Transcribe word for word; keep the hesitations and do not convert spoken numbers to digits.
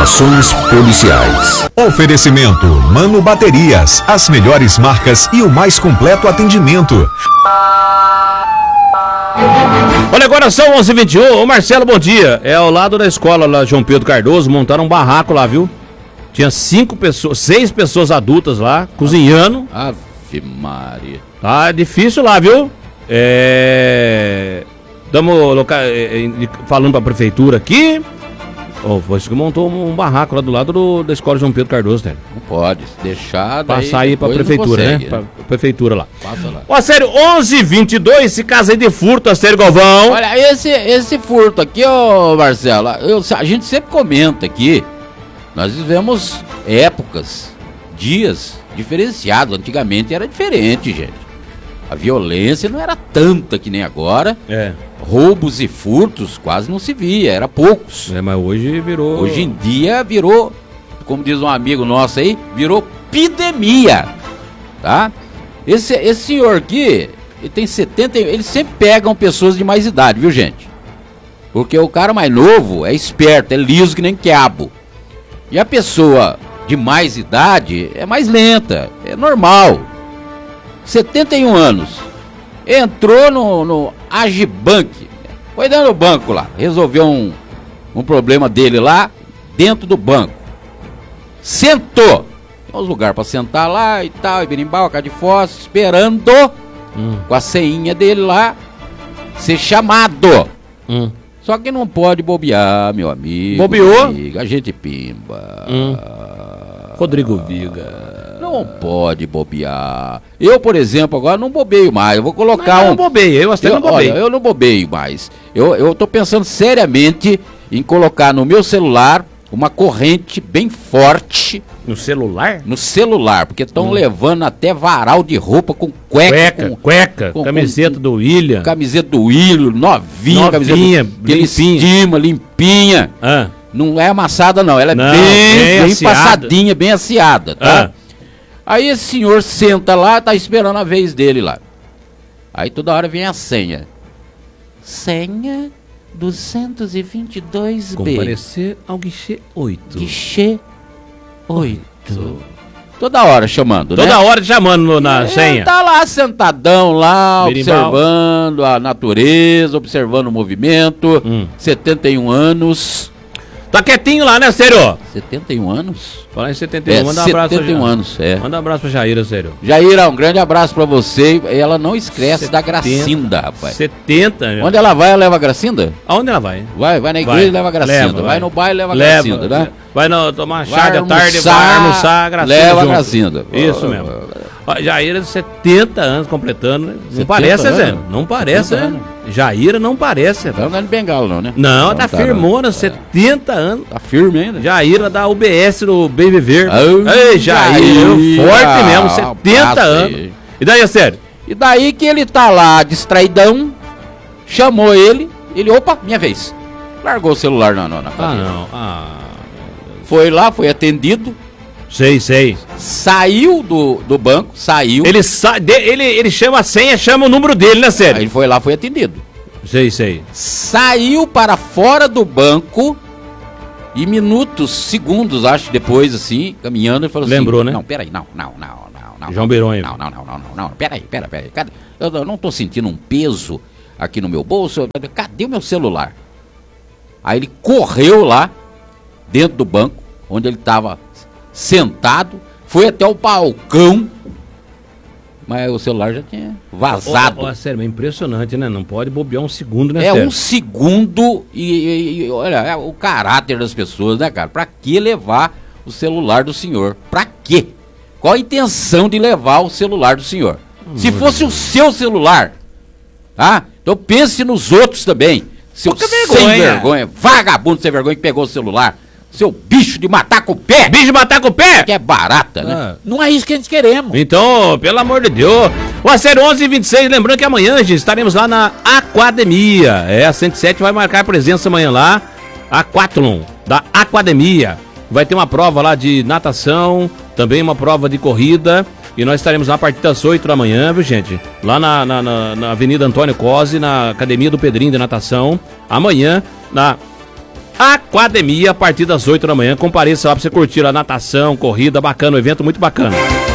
Informações policiais. Oferecimento Mano Baterias, as melhores marcas e o mais completo atendimento. Olha, agora são onze e vinte e um. Ô Marcelo, bom dia. É ao lado da escola lá, João Pedro Cardoso, montaram um barraco lá, viu? Tinha cinco pessoas, seis pessoas adultas lá, cozinhando. Ave Maria. Tá difícil lá, viu? É... Estamos loca... falando pra prefeitura aqui. Oh, foi isso que montou um barraco lá do lado do, da escola João Pedro Cardoso, né? Não pode deixar daí. Passar aí pra prefeitura, consegue, né? Pra prefeitura lá. Passa lá. Ó, sério, onze e vinte e dois, esse caso aí de furto, a sério, Galvão. Olha, esse, esse furto aqui, ó, Marcelo, eu, a gente sempre comenta aqui, nós vivemos épocas, dias diferenciados. Antigamente era diferente, gente. A violência não era tanta que nem agora. É. Roubos e furtos quase não se via, era poucos. É, mas hoje virou... Hoje em dia virou, como diz um amigo nosso aí, virou epidemia, tá? Esse, esse senhor aqui, ele tem setenta, eles sempre pegam pessoas de mais idade, viu, gente? Porque o cara mais novo é esperto, é liso que nem quiabo. E a pessoa de mais idade é mais lenta, é normal. setenta e um anos, entrou no, no Agibank, foi dentro do banco lá, resolveu um, um problema dele lá, dentro do banco. Sentou, tem uns lugares pra sentar lá e tal, e berimbau, cá de fósforo, esperando, hum. com a ceinha dele lá, ser chamado. Hum. Só que não pode bobear, meu amigo. Bobeou? Amigo, a gente pimba. Hum. Rodrigo Viga. Não pode bobear. Eu, por exemplo, agora não bobeio mais. Eu vou colocar não, um... Eu não bobeio, eu até eu, não bobeio. Olha, eu não bobeio mais. Eu, eu tô pensando seriamente em colocar no meu celular uma corrente bem forte. No celular? No celular, porque estão hum. levando até varal de roupa com cueca. Cueca, com, cueca, com, camiseta com, do William. Camiseta do William, novinha. Novinha, camiseta do, que ele estima, limpinha. Ah. Não é amassada não, ela é não, bem, bem, bem passadinha, bem aciada, tá? Ah. Aí esse senhor senta lá, tá esperando a vez dele lá. Aí toda hora vem a senha. Senha duzentos e vinte e dois B. Comparecer ao guichê oito. Guichê oito. Toda hora chamando, toda né? Toda hora chamando na é, senha. Tá lá sentadão lá, Berimbau. Observando a natureza, observando o movimento. Hum. setenta e um anos. Tá quietinho lá, né, sério? setenta e um anos? Fala em setenta e um, é, manda um abraço pra setenta e um anos, é. Manda um abraço pra Jaira, sério. Jaira, um grande abraço pra você. Ela não esquece setenta, da Gracinda, rapaz. setenta. Onde ela vai, ela leva a Gracinda? Aonde ela vai? Vai, vai na igreja e leva a Gracinda. Leva, vai. vai no baile e leva a leva, Gracinda, né? Vai no, tomar chá vai de almoçar, tarde, vai almoçar a Gracinda. Leva junto. a Gracinda. Isso mesmo. Jaira, setenta anos completando, né? Não parece, Zé? Não parece, né? Jaira não parece. Tá andando de bengala, não, né? Não, não tá, tá firmona, não. setenta anos. Tá firme ainda. Jaira da U B S no Bem Viver. Oh, Ei, Jaira, forte mesmo, setenta anos. E daí, é sério? E daí que ele tá lá, distraidão, chamou ele, ele, opa, minha vez. Largou o celular na, na, na Ah, não. Ah. Foi lá, foi atendido. Sei, sei. Saiu do, do banco, saiu. Ele, sa ele, ele chama a senha, chama o número dele, né, sério? Aí ele foi lá, foi atendido. Sei, sei. Saiu para fora do banco e minutos, segundos, acho, depois, assim, caminhando, ele falou Lembrou, assim... né? Não, peraí, não, não, não, não, não. João Beronha. Não, não, não, não, não, não, peraí, peraí, peraí. Cadê? Eu, eu não tô sentindo um peso aqui no meu bolso. Cadê o meu celular? Aí ele correu lá, dentro do banco, onde ele estava sentado, foi até o balcão, mas o celular já tinha vazado. Oh, oh, sério, é impressionante, né? Não pode bobear um segundo, né, É sério? um segundo e, e, e olha, é o caráter das pessoas, né, cara? Pra que levar o celular do senhor? Pra quê? Qual a intenção de levar o celular do senhor? Hum, Se fosse o seu celular, tá? Então pense nos outros também. Seu sem vergonha, vagabundo sem vergonha que pegou o celular. Seu bicho de matar com o pé! Bicho de matar com o pé! Que é barata, né? Ah. Não é isso que a gente queremos. Então, pelo amor de Deus. O sério, onze e vinte e seis, lembrando que amanhã, gente, estaremos lá na Aquademia. É, a cento e sete vai marcar presença amanhã lá. Aquathlon, da Aquademia. Vai ter uma prova lá de natação, também uma prova de corrida. E nós estaremos lá a partir das oito da manhã, viu, gente? Lá na, na, na, na Avenida Antônio Cosi, na Academia do Pedrinho de Natação. Amanhã, na Aquademia, a partir das oito da manhã. Compareça lá pra você curtir a natação, corrida, bacana, um evento muito bacana.